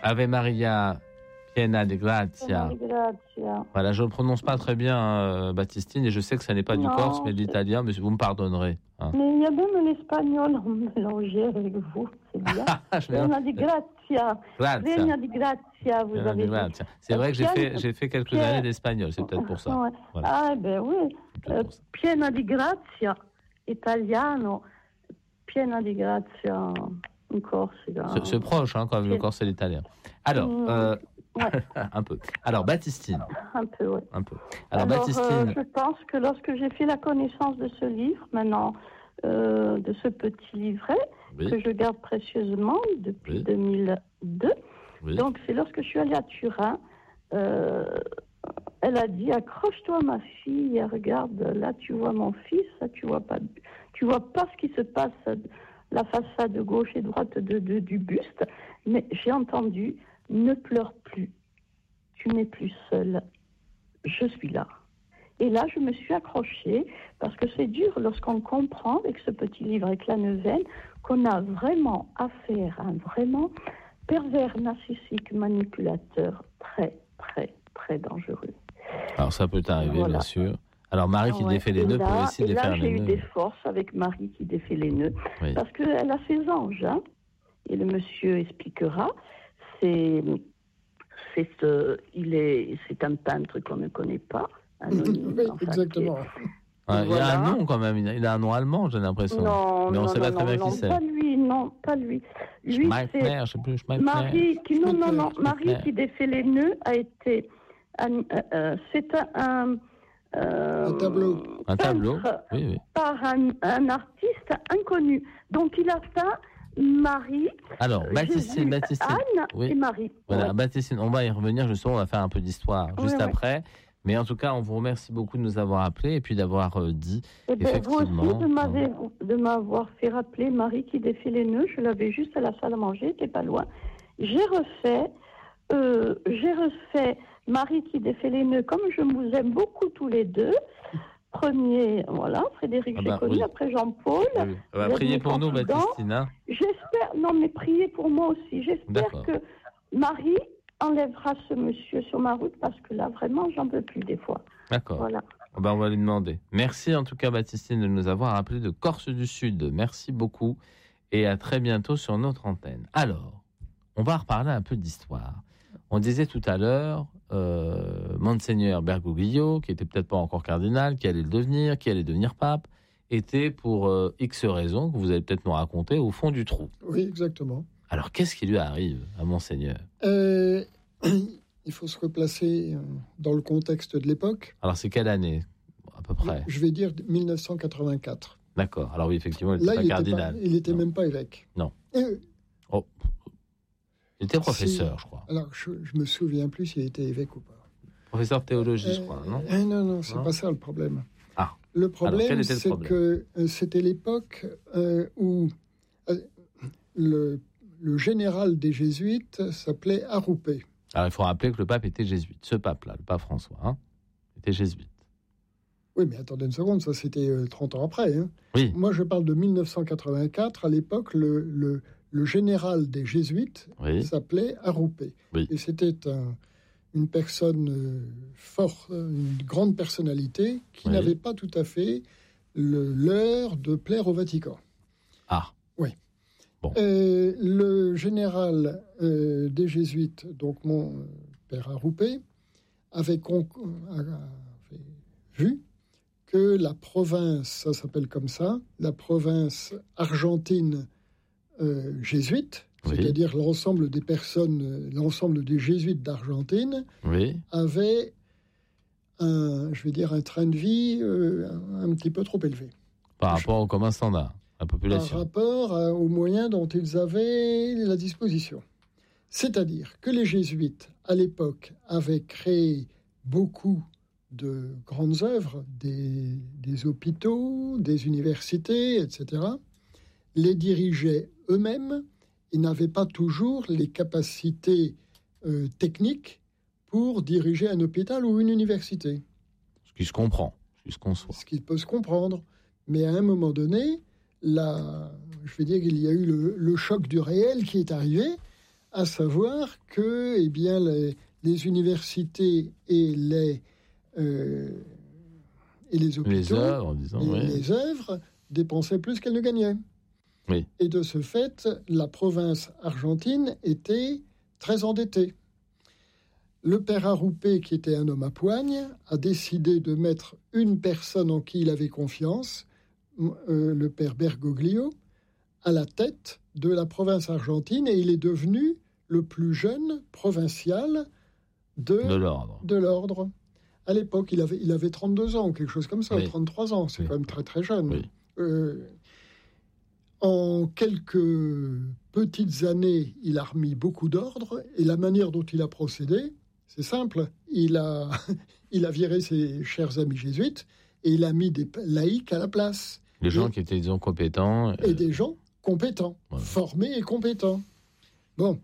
Ave Maria, piena di grazia. Voilà, je ne le prononce pas très bien, Baptistine, et je sais que ça n'est pas du corse, mais de l'italien, mais vous me pardonnerez. Hein. Mais il y a même l'espagnol mélangé avec vous, c'est bien. Piena di grazia. Piena di grazia, vous avez dit. C'est vrai que j'ai fait quelques années d'espagnol, c'est peut-être pour ça. Ouais. Voilà. Ah, ben oui. Piena di grazia, italiano, piena di grazia. Corse, c'est proche, hein, quand même, le corse et l'italien. Alors, ouais. un peu. Alors, Baptistine. Un peu, oui. Un peu. Alors, Baptistine. Je pense que lorsque j'ai fait la connaissance de ce livre, maintenant, de ce petit livret, que je garde précieusement depuis 2002, donc c'est lorsque je suis allée à Turin, elle a dit, accroche-toi ma fille, regarde, là tu vois mon fils, là tu vois pas ce qui se passe la façade gauche et droite du buste, mais j'ai entendu « Ne pleure plus, tu n'es plus seule, je suis là ». Et là, je me suis accrochée, parce que c'est dur lorsqu'on comprend, avec ce petit livre, avec la neuvaine, qu'on a vraiment affaire à un vraiment pervers narcissique manipulateur très, très, très dangereux. Alors ça peut arriver, bien sûr. Alors, Marie qui défait les nœuds peut aussi défaire les nœuds. Là, j'ai eu des forces avec Marie qui défait les nœuds. Oui. Parce qu'elle a ses anges. Hein, et le monsieur expliquera. C'est un peintre qu'on ne connaît pas. Anonyme, oui, exactement. Il y a un nom quand même. Il a un nom allemand, j'ai l'impression. Mais on ne sait pas très bien qui c'est. Pas lui. Lui, Schmeitner, je sais plus. Marie qui défait les nœuds a été... c'est un tableau. Un tableau, oui. Par un artiste inconnu. Donc, il a peint Marie, alors, Baptistine, Anne et Marie. Voilà, ouais. Baptistine, on va y revenir, justement, on va faire un peu d'histoire juste après. Mais en tout cas, on vous remercie beaucoup de nous avoir appelés et puis d'avoir dit, effectivement... Vous aussi de m'avoir fait rappeler Marie qui défait les nœuds. Je l'avais juste à la salle à manger, c'était pas loin. J'ai refait Marie qui défait les nœuds, comme je vous aime beaucoup tous les deux. Premier, voilà, Frédéric, j'ai connu, après Jean-Paul. Oui. Priez pour nous, Baptistine. Hein. J'espère, mais priez pour moi aussi. J'espère que Marie enlèvera ce monsieur sur ma route, parce que là, vraiment, j'en peux plus des fois. D'accord. Voilà. On va lui demander. Merci en tout cas, Baptistine, de nous avoir appelé de Corse du Sud. Merci beaucoup et à très bientôt sur notre antenne. Alors, on va reparler un peu d'histoire. On disait tout à l'heure, Monseigneur Bergoglio, qui était peut-être pas encore cardinal, qui allait le devenir, qui allait devenir pape, était pour X raisons, que vous allez peut-être nous raconter, au fond du trou. Oui, exactement. Alors, qu'est-ce qui lui arrive à Monseigneur ? Il faut se replacer dans le contexte de l'époque. Alors, c'est quelle année, à peu près ? Je vais dire 1984. D'accord. Alors oui, effectivement, il n'était pas cardinal. Il n'était même pas évêque. Non. Il était professeur, je crois. Alors, je me souviens plus s'il était évêque ou pas. Professeur de théologie, je crois, non ? Non, c'est pas ça le problème. Ah. Le problème, c'est que c'était l'époque où le général des jésuites s'appelait Arrupé. Alors, il faut rappeler que le pape était jésuite. Ce pape-là, le pape François, était jésuite. Oui, mais attendez une seconde, ça c'était 30 ans après. Hein. Oui. Moi, je parle de 1984. À l'époque, le général des jésuites s'appelait Arrupé. Oui. Et c'était une personne forte, une grande personnalité qui n'avait pas tout à fait l'heure de plaire au Vatican. Ah. Oui. Bon. Le général des jésuites, donc mon père Arrupé, avait vu que la province, ça s'appelle comme ça, la province argentine jésuite, c'est-à-dire l'ensemble des personnes, l'ensemble des jésuites d'Argentine, avait un train de vie un petit peu trop élevé. Par rapport au commun standard, la population. Par rapport aux moyens dont ils avaient la disposition. C'est-à-dire que les jésuites, à l'époque, avaient créé beaucoup de grandes œuvres, des hôpitaux, des universités, etc., les dirigeaient eux-mêmes et n'avaient pas toujours les capacités techniques pour diriger un hôpital ou une université. Ce qui se comprend, ce qui se conçoit. Ce qui peut se comprendre. Mais à un moment donné, je vais dire qu'il y a eu le choc du réel qui est arrivé à savoir que les universités et les hôpitaux, les œuvres, disons, les œuvres dépensaient plus qu'elles ne gagnaient. Oui. Et de ce fait, la province argentine était très endettée. Le père Arrupe, qui était un homme à poigne, a décidé de mettre une personne en qui il avait confiance, le père Bergoglio, à la tête de la province argentine, et il est devenu le plus jeune provincial de l'ordre. À l'époque, il avait 32 ans, ou quelque chose comme ça, oui. 33 ans, c'est quand même très très jeune. Oui. En quelques petites années, il a remis beaucoup d'ordre, et la manière dont il a procédé, c'est simple. Il a viré ses chers amis jésuites, et il a mis des laïcs à la place. Des gens qui étaient, disons, compétents. Et des gens compétents, formés et compétents. Bon.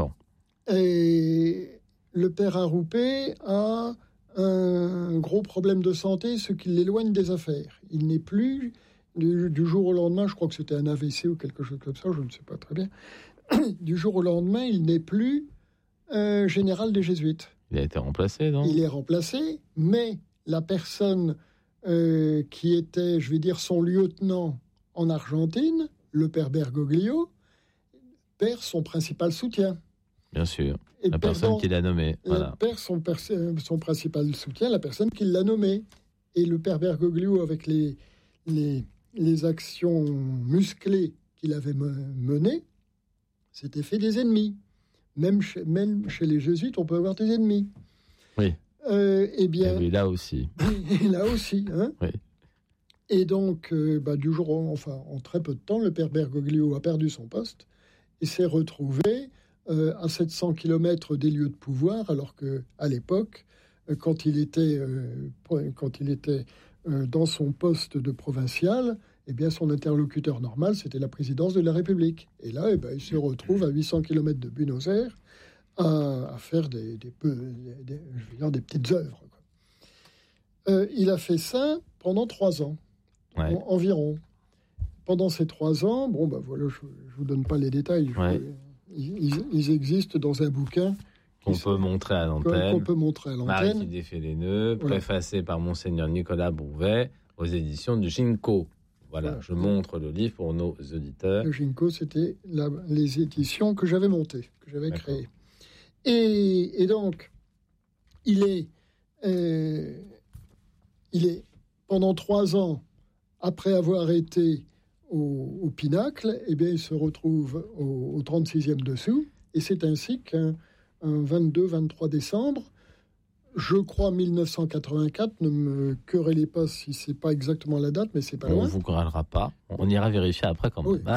Et le père Arrupe a un gros problème de santé, ce qui l'éloigne des affaires. Il n'est plus, du jour au lendemain, je crois que c'était un AVC ou quelque chose comme ça, je ne sais pas très bien, du jour au lendemain, il n'est plus général des Jésuites. Il a été remplacé, non ? Il est remplacé, mais la personne qui était, je vais dire, son lieutenant en Argentine, le père Bergoglio, perd son principal soutien. Bien sûr, la personne qui l'a nommé. Voilà. Perd son principal soutien, la personne qui l'a nommé. Et le père Bergoglio, avec les actions musclées qu'il avait menées, s'était fait des ennemis. Même chez les jésuites, on peut avoir des ennemis. Oui. Eh bien, et là aussi. Et là aussi. Hein. Oui. Et donc, en très peu de temps, le père Bergoglio a perdu son poste et s'est retrouvé à 700 km des lieux de pouvoir, alors qu'à l'époque, quand il était dans son poste de provincial, eh bien, son interlocuteur normal, c'était la présidence de la République. Et là, il se retrouve à 800 km de Buenos Aires à faire des petites œuvres. Il a fait ça pendant 3 ans, environ. Pendant ces 3 ans, je ne vous donne pas les détails. Ils existent dans un bouquin qu'on peut montrer à l'antenne. Marie qui défait les nœuds, préfacé par Monseigneur Nicolas Brouvet, aux éditions du Ginko. Voilà, je montre le livre pour nos auditeurs. Le Ginko, c'était les éditions que j'avais montées, que j'avais créées. Et donc, il est pendant 3 ans, après avoir été au Pinacle, il se retrouve au 36e dessous. Et c'est ainsi qu'un 22-23 décembre, je crois 1984, ne me querellez pas si c'est pas exactement la date, mais c'est pas loin. On vous querellera pas. On ira vérifier après quand même. Oui.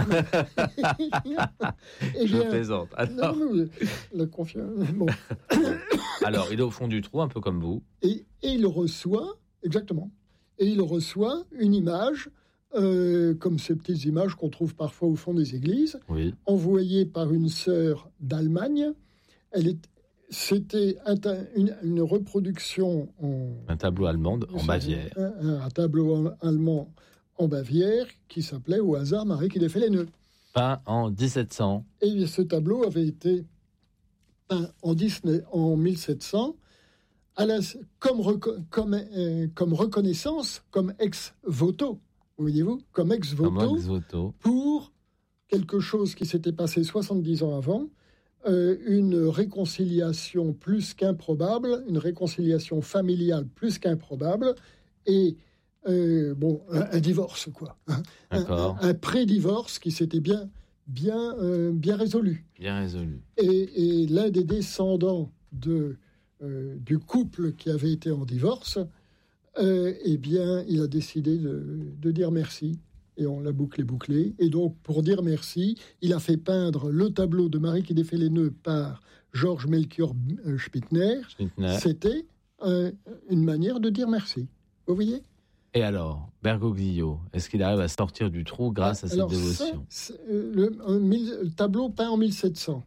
Je plaisante. Alors... la confiance. Bon. Alors, il est au fond du trou, un peu comme vous. Et il reçoit, exactement, une image, comme ces petites images qu'on trouve parfois au fond des églises, envoyée par une sœur d'Allemagne. C'était une reproduction un tableau allemand en Bavière. Un tableau allemand en Bavière qui s'appelait au hasard Marie qui défait les nœuds. Peint en 1700. Et ce tableau avait été peint en 1700 comme reconnaissance, comme ex voto, voyez-vous, comme ex voto pour quelque chose qui s'était passé 70 ans avant. Une réconciliation plus qu'improbable, une réconciliation familiale plus qu'improbable, et un divorce, quoi. Un pré-divorce qui s'était bien résolu. Bien résolu. Et l'un des descendants du couple qui avait été en divorce, il a décidé de dire merci. Et on l'a bouclé. Et donc, pour dire merci, il a fait peindre le tableau de Marie qui défait les nœuds par Georges Melchior Spittner. C'était une manière de dire merci. Vous voyez ? Et alors, Bergoglio, est-ce qu'il arrive à sortir du trou grâce à cette dévotion ? Le tableau peint en 1700.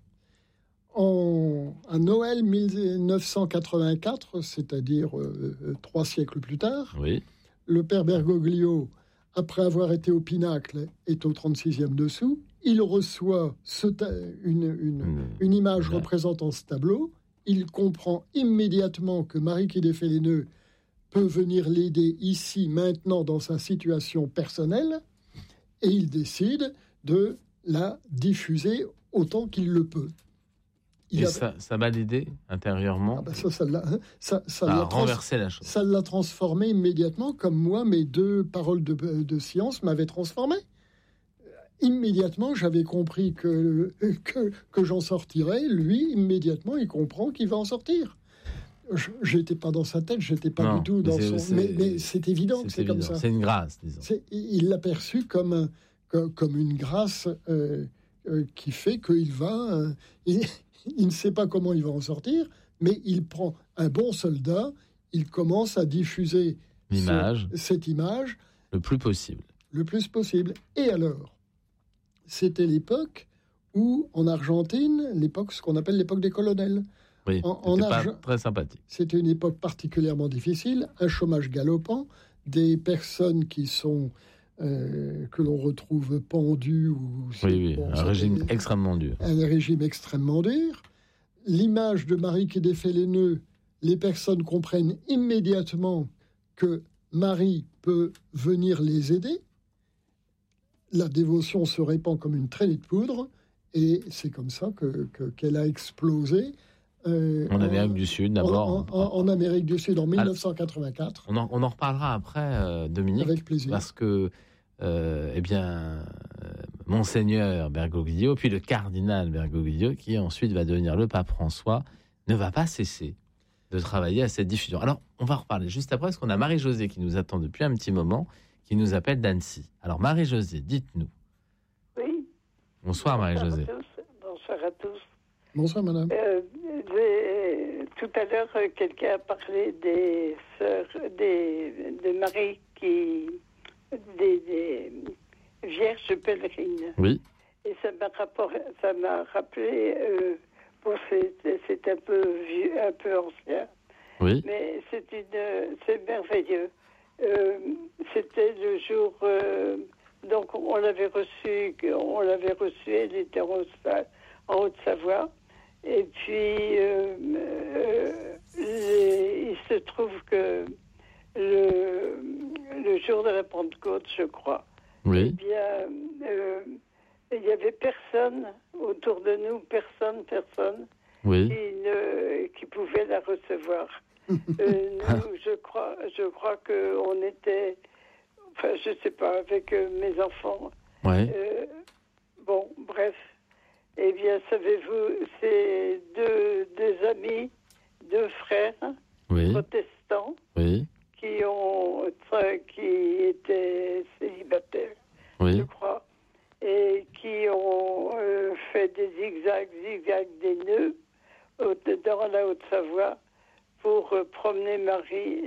À Noël 1984, c'est-à-dire 3 siècles plus tard, le père Bergoglio, après avoir été au Pinacle, est au 36e dessous. il reçoit une image représentant ce tableau. Il comprend immédiatement que Marie qui défait les nœuds peut venir l'aider ici, maintenant, dans sa situation personnelle, et il décide de la diffuser autant qu'il le peut. Ça va l'aider intérieurement. Ça l'a renversé la chose. Ça l'a transformé immédiatement, comme moi, mes 2 paroles de science m'avaient transformé. Immédiatement, j'avais compris que j'en sortirais. Lui, immédiatement, il comprend qu'il va en sortir. J'étais pas dans sa tête, j'étais pas du tout dans son... Mais c'est évident que c'est comme ça. C'est une grâce, disons. Il l'a perçu comme une grâce qui fait qu'il va... il ne sait pas comment il va en sortir, mais il prend un bon soldat, il commence à diffuser cette image... Le plus possible. Le plus possible. Et alors, c'était l'époque où, en Argentine, ce qu'on appelle l'époque des colonels... Oui, c'était pas très sympathique. C'était une époque particulièrement difficile, un chômage galopant, des personnes qui sont que l'on retrouve pendues. Un régime extrêmement dur. Un régime extrêmement dur. L'image de Marie qui défait les nœuds, les personnes comprennent immédiatement que Marie peut venir les aider. La dévotion se répand comme une traînée de poudre, et c'est comme ça qu'elle a explosé. En Amérique du Sud, d'abord. En Amérique du Sud, en 1984. On en reparlera après, Dominique. Avec plaisir. Parce que, Monseigneur Bergoglio, puis le cardinal Bergoglio, qui ensuite va devenir le pape François, ne va pas cesser de travailler à cette diffusion. Alors, on va reparler juste après, parce qu'on a Marie-Josée qui nous attend depuis un petit moment, qui nous appelle d'Annecy. Alors, Marie-Josée, dites-nous. Oui. Bonsoir, Marie-Josée. Bonsoir à tous. Bonsoir, madame. Tout à l'heure, quelqu'un a parlé des sœurs, de Marie des vierges pèlerines. Oui. Et ça m'a rappelé, c'est un peu vieux, un peu ancien. Oui. Mais c'est merveilleux. C'était le jour, donc on l'avait reçu, elle était en Haute-Savoie. Et puis, il se trouve que le jour de la Pentecôte, je crois, oui. Eh bien, il n'y avait personne autour de nous, personne, oui. qui pouvait la recevoir. Nous, je crois qu'on était, enfin, je sais pas, avec mes enfants. Ouais. Bon, bref. Eh bien, savez-vous, c'est deux amis, 2 frères protestants qui étaient célibataires, je crois, et qui ont fait des zigzags des nœuds dans la Haute-Savoie pour promener Marie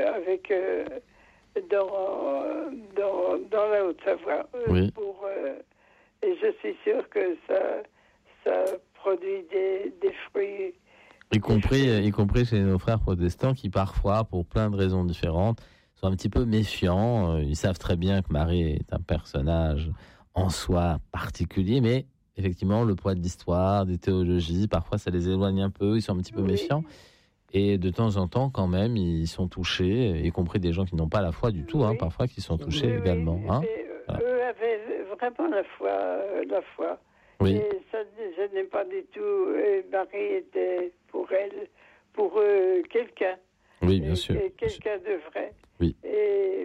dans la Haute-Savoie. Et je suis sûre que ça produit des fruits. Y compris chez nos frères protestants qui parfois, pour plein de raisons différentes, sont un petit peu méfiants. Ils savent très bien que Marie est un personnage en soi particulier, mais effectivement, le poids de l'histoire, des théologies, parfois ça les éloigne un peu, ils sont un petit peu méfiants. Et de temps en temps, quand même, ils sont touchés, y compris des gens qui n'ont pas la foi du tout, parfois qui sont touchés également. Eux avaient vraiment la foi. Oui. Et ça ne gênait pas du tout. Et Marie était pour eux, quelqu'un. Oui, bien sûr. Quelqu'un de vrai. Oui. Et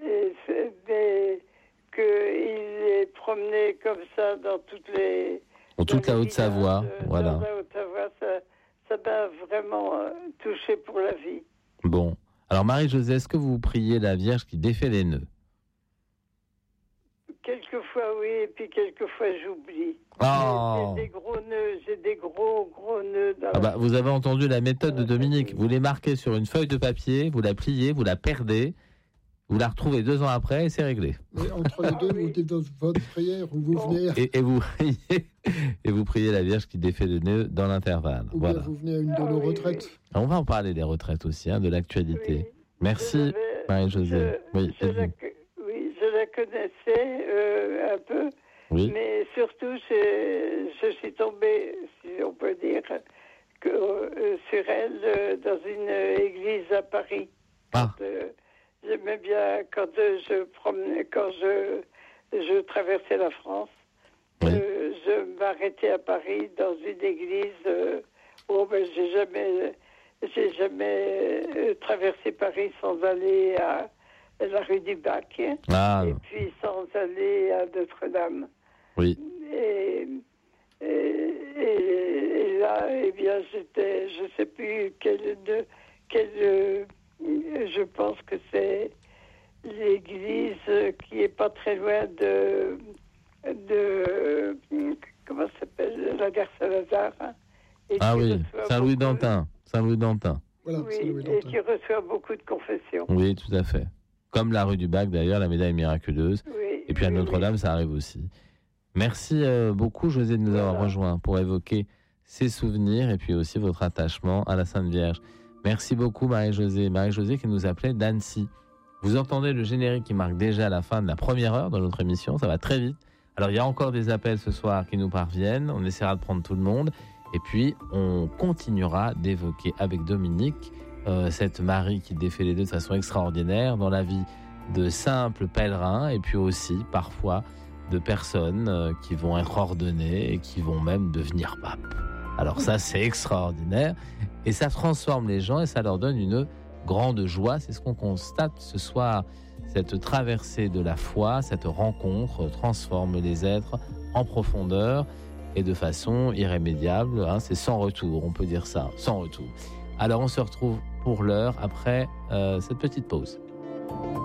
qu'il les promenait comme ça dans toute la Haute-Savoie, voilà. Dans la Haute-Savoie, ça m'a vraiment touché pour la vie. Bon. Alors, Marie-Josée, est-ce que vous priez la Vierge qui défait les nœuds? Quelquefois, oui, et puis quelquefois, j'oublie. Oh. J'ai des gros nœuds dans vous avez entendu la méthode de Dominique. Vous les marquez sur une feuille de papier, vous la pliez, vous la perdez, vous la retrouvez 2 ans après et c'est réglé. Mais entre les deux, vous dites votre prière où vous venez... Et vous priez la Vierge qui défait le nœud dans l'intervalle. Ou bien vous venez à une de nos retraites. On va en parler des retraites aussi, de l'actualité. Oui. Merci, Marie-Josée. Je la connaissais un peu. Oui. Mais surtout, je suis tombée, si on peut dire, sur elle dans une église à Paris. Ah. J'aimais bien quand je promenais, quand je traversais la France. Oui. Je m'arrêtais à Paris dans une église. J'ai jamais traversé Paris sans aller à la rue du Bac, Ah. et puis sans aller à Notre-Dame. Oui. Et là, eh bien, je sais plus je pense que c'est l'église qui est pas très loin de comment ça s'appelle, la gare Saint-Lazare. Ah oui, Saint-Louis-d'Antin. Saint-Louis-d'Antin. Voilà, Oui, Saint-Louis-d'Antin. et qui reçoit beaucoup de confessions. Oui, tout à fait. Comme la rue du Bac, d'ailleurs, la médaille miraculeuse. Oui, Et puis à oui, Notre-Dame, ça arrive aussi. Merci beaucoup, José, de nous avoir rejoints pour évoquer ces souvenirs et puis aussi votre attachement à la Sainte Vierge. Merci beaucoup, Marie-Josée. Marie-Josée qui nous appelait d'Annecy. Vous entendez le générique qui marque déjà la fin de la première heure de notre émission. Ça va très vite. Alors, il y a encore des appels ce soir qui nous parviennent. On essaiera de prendre tout le monde. Et puis, on continuera d'évoquer avec Dominique cette Marie qui défait les deux de façon extraordinaire dans la vie de simples pèlerins et puis aussi, parfois, de personnes qui vont être ordonnées et qui vont même devenir papes. Alors ça, c'est extraordinaire. Et ça transforme les gens et ça leur donne une grande joie. C'est ce qu'on constate ce soir. Cette traversée de la foi, cette rencontre transforme les êtres en profondeur et de façon irrémédiable. C'est sans retour, on peut dire ça, sans retour. Alors on se retrouve pour l'heure après cette petite pause.